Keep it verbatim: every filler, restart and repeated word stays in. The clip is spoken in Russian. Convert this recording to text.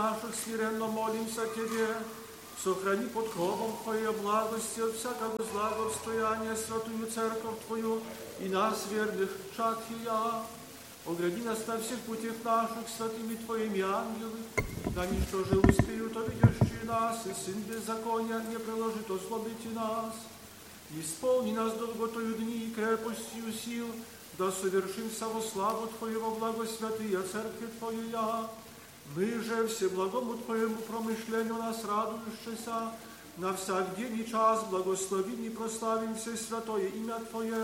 наших смиренно молимся Тебе. Сохрани под кровом Твоей благости от всякого злого обстояния святую Церковь Твою и нас, верных, чад Твоя. Огради нас на всех путях наших святыми Твоими ангелы, да ничто же успеют обидящие нас, и сын беззакония не приложит озлобить нас. Исполни нас долготою дни и крепостью сил, да совершимся во славу Твою во благо святые Церкви Твоя. Мы же всеблагому Твоему промышлению нас радующийся, на всяк день и час благословим и прославим все святое имя Твое,